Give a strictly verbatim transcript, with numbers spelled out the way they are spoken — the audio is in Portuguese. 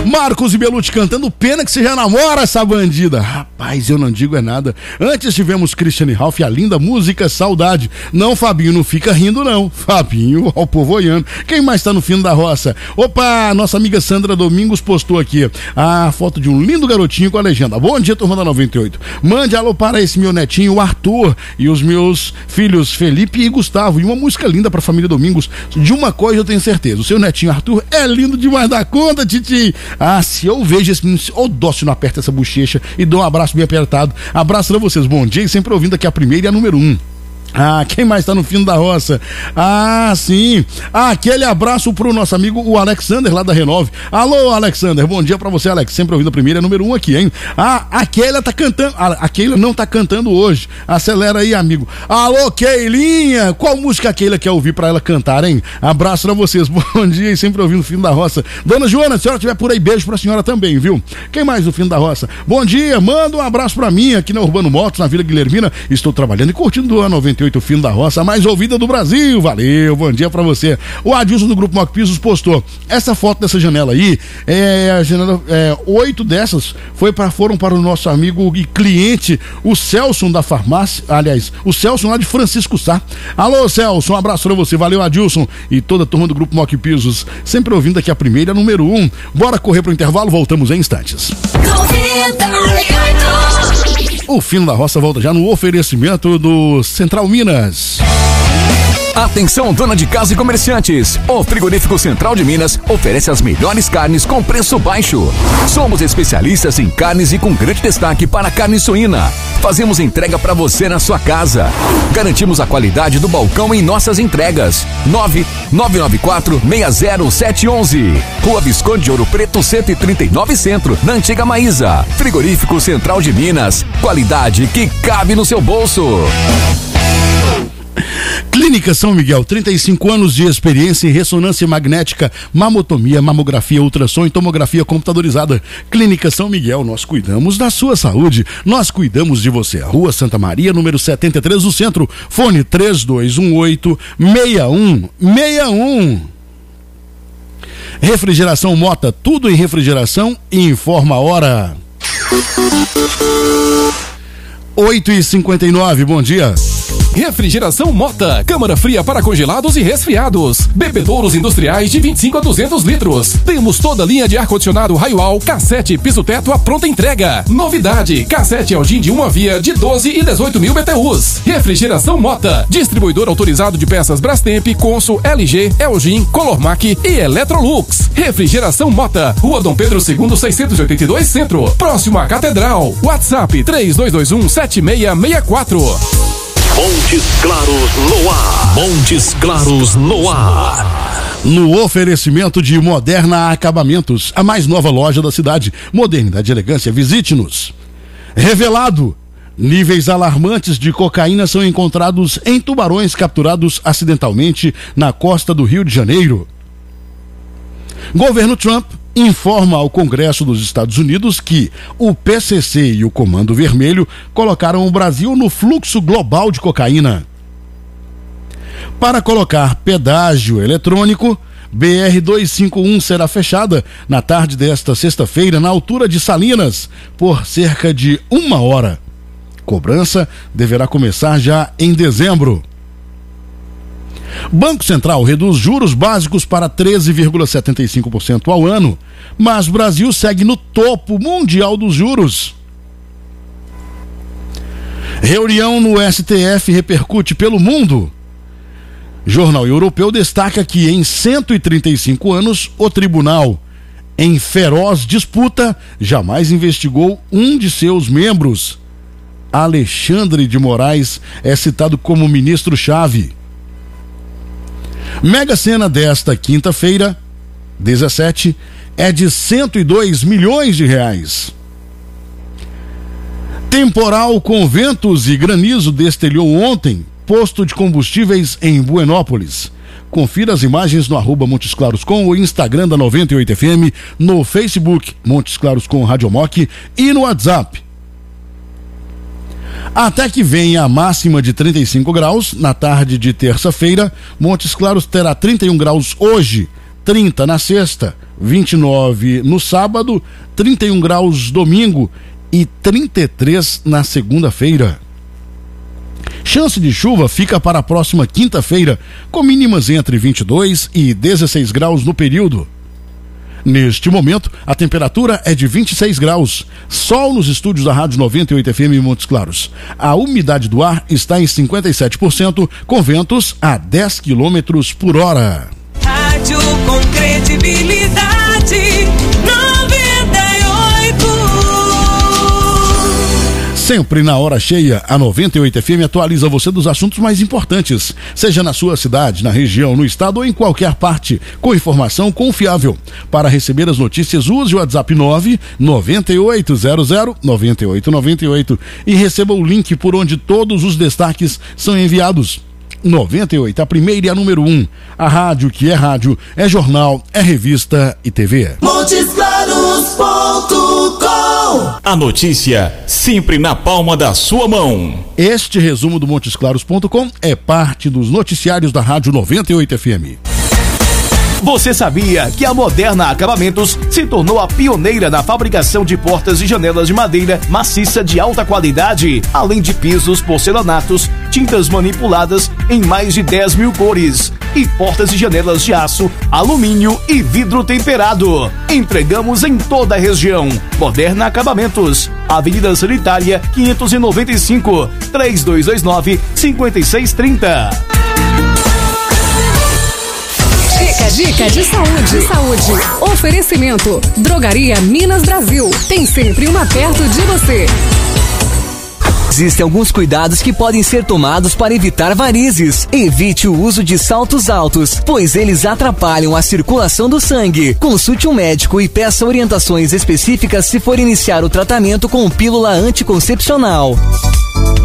Marcos e Belucci cantando Pena que você já namora essa bandida. Rapaz, eu não digo é nada. Antes tivemos Christiane Ralph e a linda música Saudade. Não, Fabinho, não fica rindo não. Fabinho, ao povo olhando. Quem mais tá no fim da roça? Opa, nossa amiga Sandra Domingos postou aqui a foto de um lindo garotinho com a legenda: bom dia, turma da noventa e oito. Mande alô para esse meu netinho, o Arthur, e os meus filhos Felipe e Gustavo. E uma música linda pra família Domingos. De uma coisa eu tenho certeza: o seu netinho Arthur é lindo demais da conta, titi. Ah, se eu vejo esse menino, ô dócil, não aperta essa bochecha e dou um abraço bem apertado. Abraço pra vocês, bom dia, e sempre ouvindo aqui a primeira e a número um. Ah, quem mais tá no fim da roça? Ah, sim. Ah, aquele abraço pro nosso amigo, o Alexander, lá da Renove. Alô, Alexander, bom dia pra você, Alex. Sempre ouvindo a primeira, número um aqui, hein? Ah, a Keila tá cantando. A Keila não tá cantando hoje. Acelera aí, amigo. Alô, Keilinha. Qual música a Keila quer ouvir pra ela cantar, hein? Abraço pra vocês, bom dia e sempre ouvindo o fim da roça. Dona Joana, se a senhora estiver por aí, beijo pra senhora também, viu? Quem mais no fim da roça? Bom dia, manda um abraço pra mim aqui na Urbano Motos, na Vila Guilhermina. Estou trabalhando e curtindo a noventa e oito, o fim da roça, a mais ouvida do Brasil. Valeu, bom dia pra você. O Adilson do Grupo Mock Pisos postou essa foto dessa janela aí, é, a janela, é, oito dessas foi pra, foram para o nosso amigo e cliente, o Celso da farmácia, aliás, o Celso lá de Francisco Sá. Alô, Celso, um abraço pra você, valeu, Adilson e toda a turma do Grupo Mock Pisos, sempre ouvindo aqui a primeira, a número um. Bora correr pro intervalo, voltamos em instantes. O fim da roça volta já no oferecimento do Central Minas. Atenção, dona de casa e comerciantes. O Frigorífico Central de Minas oferece as melhores carnes com preço baixo. Somos especialistas em carnes e com grande destaque para a carne suína. Fazemos entrega para você na sua casa. Garantimos a qualidade do balcão em nossas entregas. nove nove nove quatro seis zero sete um um. Rua Visconde de Ouro Preto, cento e trinta e nove Centro, na Antiga Maísa. Frigorífico Central de Minas. Qualidade que cabe no seu bolso. Clínica São Miguel, trinta e cinco anos de experiência em ressonância magnética, mamotomia, mamografia, ultrassom e tomografia computadorizada. Clínica São Miguel, nós cuidamos da sua saúde, nós cuidamos de você. Rua Santa Maria, número setenta e três, no centro. Fone três dois um oito, seis um seis um. Refrigeração Mota, tudo em refrigeração e informa a hora. oito e cinquenta e nove, bom dia. Refrigeração Mota, câmara fria para congelados e resfriados. Bebedouros industriais de vinte e cinco a duzentos litros. Temos toda a linha de ar-condicionado Raioal, cassete, piso-teto à pronta entrega. Novidade, cassete Elgin de uma via de doze e dezoito mil B T Us. Refrigeração Mota, distribuidor autorizado de peças Brastemp, Consul, L G, Elgin, Colormac e Electrolux. Refrigeração Mota, Rua Dom Pedro segundo, seiscentos e oitenta e dois, Centro, próximo à Catedral. WhatsApp três dois dois um, sete seis seis quatro. Montes Claros no ar. Montes Claros no ar. No oferecimento de Moderna Acabamentos, a mais nova loja da cidade. Modernidade e elegância, visite-nos. Revelado: níveis alarmantes de cocaína são encontrados em tubarões capturados acidentalmente na costa do Rio de Janeiro. Governo Trump informa ao Congresso dos Estados Unidos que o P C C e o Comando Vermelho colocaram o Brasil no fluxo global de cocaína. Para colocar pedágio eletrônico, B R duzentos e cinquenta e um será fechada na tarde desta sexta-feira na altura de Salinas por cerca de uma hora. Cobrança deverá começar já em dezembro. Banco Central reduz juros básicos para treze vírgula setenta e cinco por cento ao ano, mas Brasil segue no topo mundial dos juros. Reunião no S T F repercute pelo mundo. Jornal Europeu destaca que em cento e trinta e cinco anos, o tribunal, em feroz disputa, jamais investigou um de seus membros. Alexandre de Moraes é citado como ministro-chave. Mega Sena desta quinta-feira, dezessete, é de cento e dois milhões de reais. Temporal com ventos e granizo destelhou ontem posto de combustíveis em Buenópolis. Confira as imagens no arroba Montes Claros com, o Instagram da noventa e oito F M, no Facebook Montes Claros com Rádio Mock e no WhatsApp. Até que venha a máxima de trinta e cinco graus, na tarde de terça-feira, Montes Claros terá trinta e um graus hoje, trinta na sexta, vinte e nove no sábado, trinta e um graus domingo e trinta e três na segunda-feira. Chance de chuva fica para a próxima quinta-feira, com mínimas entre vinte e dois e dezesseis graus no período. Neste momento, a temperatura é de vinte e seis graus. Sol nos estúdios da Rádio noventa e oito F M em Montes Claros. A umidade do ar está em cinquenta e sete por cento, com ventos a dez quilômetros por hora. Rádio com credibilidade noventa e oito. Sempre na hora cheia, a noventa e oito F M atualiza você dos assuntos mais importantes, seja na sua cidade, na região, no estado ou em qualquer parte, com informação confiável. Para receber as notícias, use o WhatsApp nove nove oito zero zero nove oito nove oito e receba o link por onde todos os destaques são enviados. noventa e oito, a primeira e a número um. A rádio que é rádio, é jornal, é revista e T V. Montes Claros ponto com. A notícia sempre na palma da sua mão. Este resumo do Montes Claros ponto com é parte dos noticiários da Rádio noventa e oito F M. Você sabia que a Moderna Acabamentos se tornou a pioneira na fabricação de portas e janelas de madeira maciça de alta qualidade, além de pisos, porcelanatos, tintas manipuladas em mais de dez mil cores e portas e janelas de aço, alumínio e vidro temperado. Entregamos em toda a região. Moderna Acabamentos, Avenida Sanitária quinhentos e noventa e cinco, três dois dois nove, cinco seis três zero. Dica, dica de saúde. Saúde. Oferecimento. Drogaria Minas Brasil. Tem sempre uma perto de você. Existem alguns cuidados que podem ser tomados para evitar varizes. Evite o uso de saltos altos, pois eles atrapalham a circulação do sangue. Consulte um médico e peça orientações específicas se for iniciar o tratamento com pílula anticoncepcional.